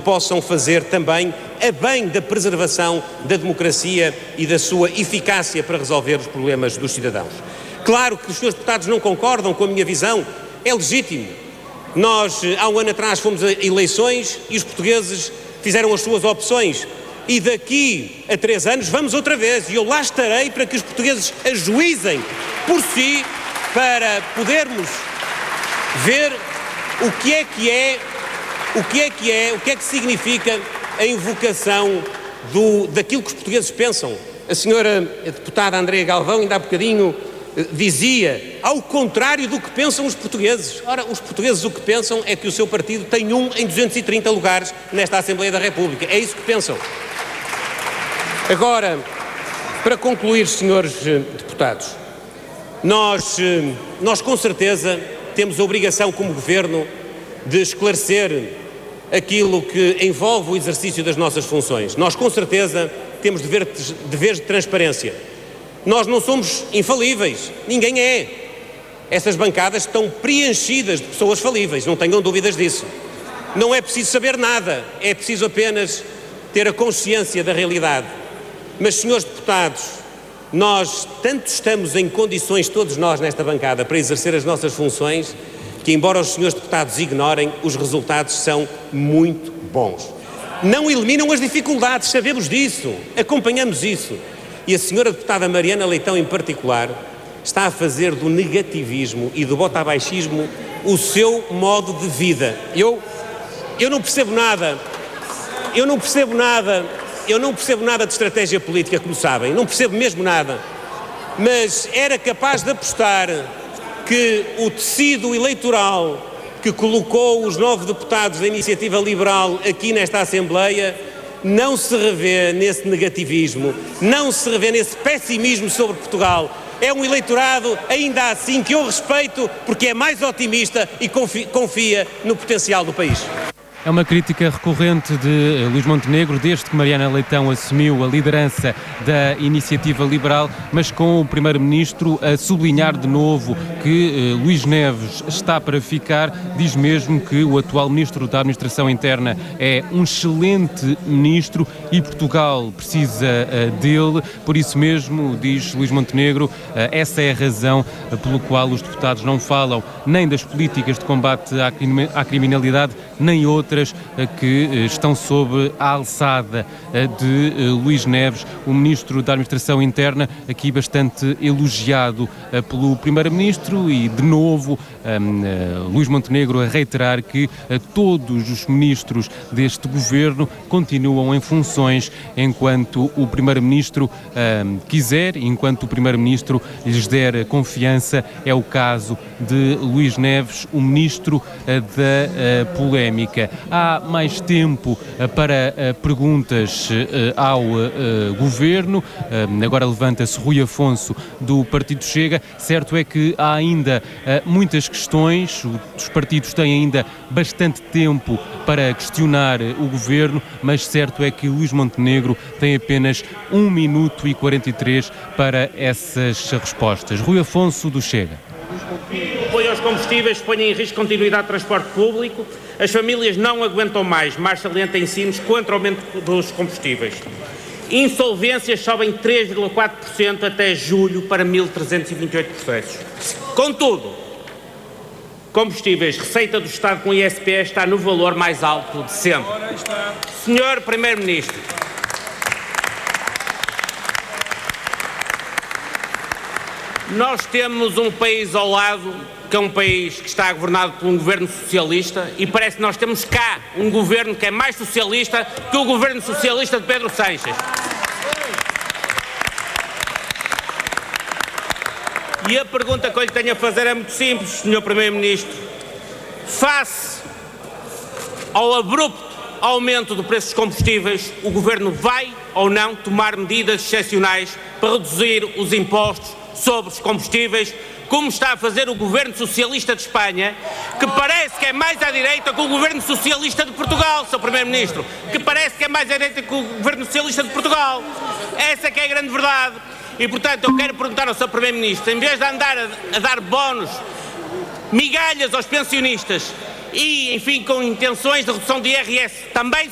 possam fazer também a bem da preservação da democracia e da sua eficácia para resolver os problemas dos cidadãos. Claro que os senhores deputados não concordam com a minha visão, é legítimo. Nós, há um ano atrás, fomos a eleições e os portugueses fizeram as suas opções. E daqui a 3 anos vamos outra vez, e eu lá estarei para que os portugueses ajuizem por si, para podermos ver o que é que significa a invocação daquilo que os portugueses pensam. A senhora deputada Andréa Galvão ainda há bocadinho dizia, ao contrário do que pensam os portugueses. Ora, os portugueses o que pensam é que o seu partido tem 1 em 230 lugares nesta Assembleia da República. É isso que pensam. Agora, para concluir, senhores deputados, nós com certeza temos a obrigação como Governo de esclarecer aquilo que envolve o exercício das nossas funções. Nós com certeza temos deveres de transparência. Nós não somos infalíveis, ninguém é. Essas bancadas estão preenchidas de pessoas falíveis, não tenham dúvidas disso. Não é preciso saber nada, é preciso apenas ter a consciência da realidade. Mas, senhores deputados, nós tanto estamos em condições, todos nós nesta bancada, para exercer as nossas funções, que embora os senhores deputados ignorem, os resultados são muito bons. Não eliminam as dificuldades, sabemos disso, acompanhamos isso. E a senhora deputada Mariana Leitão, em particular, está a fazer do negativismo e do botabaixismo o seu modo de vida. Eu não percebo nada, eu não percebo nada de estratégia política, como sabem, não percebo mesmo nada, mas era capaz de apostar que o tecido eleitoral que colocou os 9 deputados da Iniciativa Liberal aqui nesta Assembleia não se revê nesse negativismo, não se revê nesse pessimismo sobre Portugal. É um eleitorado, ainda assim, que eu respeito, porque é mais otimista e confia no potencial do país. É uma crítica recorrente de Luís Montenegro desde que Mariana Leitão assumiu a liderança da Iniciativa Liberal, mas com o Primeiro-Ministro a sublinhar de novo que Luís Neves está para ficar. Diz mesmo que o atual Ministro da Administração Interna é um excelente Ministro e Portugal precisa dele. Por isso mesmo, diz Luís Montenegro, essa é a razão pelo qual os deputados não falam nem das políticas de combate à criminalidade, nem outras que estão sob a alçada de Luís Neves, o Ministro da Administração Interna, aqui bastante elogiado pelo Primeiro-Ministro, e de novo Luís Montenegro a reiterar que todos os ministros deste governo continuam em funções enquanto o Primeiro-Ministro quiser, enquanto o Primeiro-Ministro lhes der confiança. É o caso de Luís Neves, o Ministro da Polémica. Há mais tempo para perguntas ao Governo. Agora levanta-se Rui Afonso, do Partido Chega. Certo é que há ainda muitas questões, os partidos têm ainda bastante tempo para questionar o Governo, mas certo é que Luís Montenegro tem apenas 1 minuto e 43 para essas respostas. Rui Afonso, do Chega. O apoio aos combustíveis põe em risco a continuidade de transporte público. As famílias não aguentam mais marcha lenta em Sines contra o aumento dos combustíveis. Insolvências sobem 3,4% até julho para 1.328 processos. Contudo, combustíveis, receita do Estado com ISP está no valor mais alto de sempre. Senhor Primeiro-Ministro, nós temos um país ao lado, que é um país que está governado por um governo socialista, e parece que nós temos cá um governo que é mais socialista que o governo socialista de Pedro Sanches. E a pergunta que eu lhe tenho a fazer é muito simples, Sr. Primeiro-Ministro. Face ao abrupto aumento do preço dos combustíveis, o Governo vai ou não tomar medidas excepcionais para reduzir os impostos sobre os combustíveis, como está a fazer o Governo Socialista de Espanha, que parece que é mais à direita que o Governo Socialista de Portugal, Sr. Primeiro-Ministro, que parece que é mais à direita que o Governo Socialista de Portugal. Essa que é a grande verdade. E, portanto, eu quero perguntar ao Sr. Primeiro-Ministro, em vez de andar a dar bónus, migalhas aos pensionistas e, enfim, com intenções de redução de IRS também